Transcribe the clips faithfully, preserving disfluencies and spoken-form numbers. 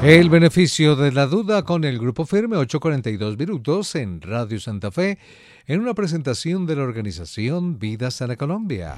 El beneficio de la duda con el Grupo Firme, ocho cuarenta y dos minutos en Radio Santa Fe, en una presentación de la organización Vida Sana Colombia.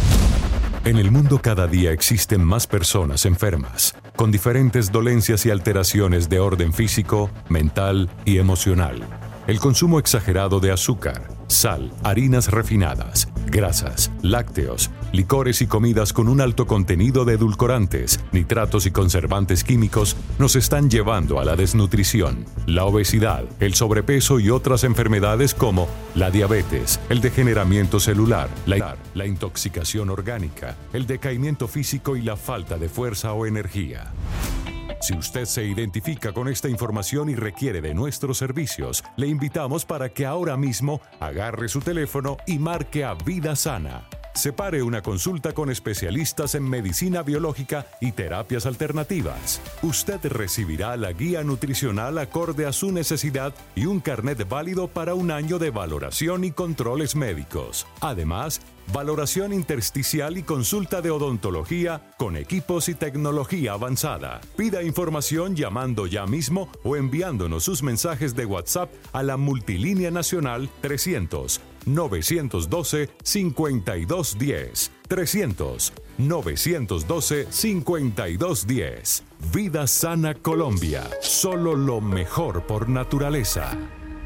En el mundo cada día existen más personas enfermas, con diferentes dolencias y alteraciones de orden físico, mental y emocional. El consumo exagerado de azúcar, sal, harinas refinadas, grasas, lácteos, licores y comidas con un alto contenido de edulcorantes, nitratos y conservantes químicos nos están llevando a la desnutrición, la obesidad, el sobrepeso y otras enfermedades como la diabetes, el degeneramiento celular, la, la intoxicación orgánica, el decaimiento físico y la falta de fuerza o energía. Si usted se identifica con esta información y requiere de nuestros servicios, le invitamos para que ahora mismo agarre su teléfono y marque a Vida Sana. Separe una consulta con especialistas en medicina biológica y terapias alternativas. Usted recibirá la guía nutricional acorde a su necesidad y un carnet válido para un año de valoración y controles médicos. Además, valoración intersticial y consulta de odontología con equipos y tecnología avanzada. Pida información llamando ya mismo o enviándonos sus mensajes de WhatsApp a la multilínea nacional trescientos, novecientos doce, cincuenta y dos diez. trescientos, novecientos doce, cincuenta y dos diez. Vida Sana Colombia. Solo lo mejor por naturaleza.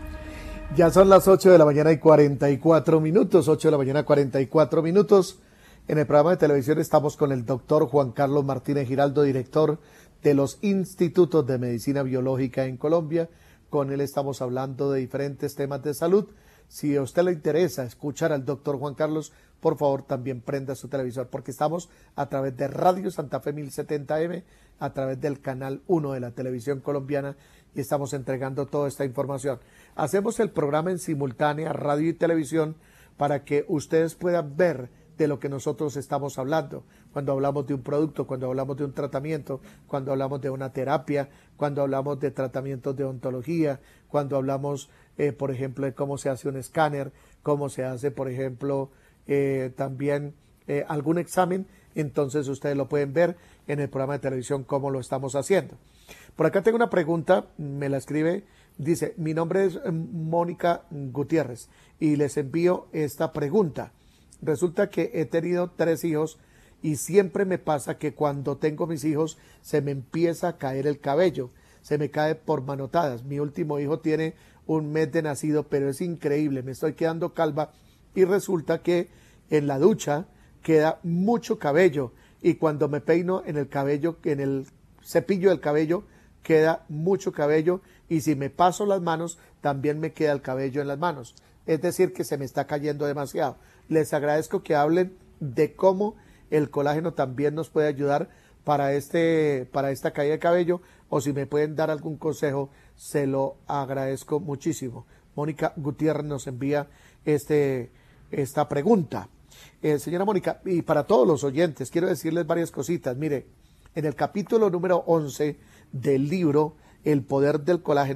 Ya son las ocho de la mañana y cuarenta y cuatro minutos, ocho de la mañana cuarenta y cuatro minutos. En el programa de televisión estamos con el doctor Juan Carlos Martínez Giraldo, director de los Institutos de Medicina Biológica en Colombia. Con él estamos hablando de diferentes temas de salud. Si a usted le interesa escuchar al doctor Juan Carlos, por favor también prenda su televisor, porque estamos a través de Radio Santa Fe mil setenta eme, a través del canal uno de la televisión colombiana, y estamos entregando toda esta información. Hacemos el programa en simultánea, radio y televisión, para que ustedes puedan ver de lo que nosotros estamos hablando. Cuando hablamos de un producto, cuando hablamos de un tratamiento, cuando hablamos de una terapia, cuando hablamos de tratamientos de odontología, cuando hablamos, eh, por ejemplo, de cómo se hace un escáner, cómo se hace, por ejemplo, eh, también eh, algún examen, entonces ustedes lo pueden ver en el programa de televisión cómo lo estamos haciendo. Por acá tengo una pregunta, me la escribe, dice, mi nombre es Mónica Gutiérrez y les envío esta pregunta. Resulta que he tenido tres hijos y siempre me pasa que cuando tengo mis hijos se me empieza a caer el cabello, se me cae por manotadas. Mi último hijo tiene un mes de nacido, pero es increíble, me estoy quedando calva y resulta que en la ducha queda mucho cabello y cuando me peino en el cabello, en el cepillo del cabello, queda mucho cabello y si me paso las manos también me queda el cabello en las manos, es decir que se me está cayendo demasiado. Les agradezco que hablen de cómo el colágeno también nos puede ayudar para este para esta caída de cabello, o si me pueden dar algún consejo se lo agradezco muchísimo. Mónica Gutiérrez nos envía este esta pregunta. Eh, señora Mónica, y para todos los oyentes quiero decirles varias cositas. Mire, en el capítulo número once del libro El Poder del Colágeno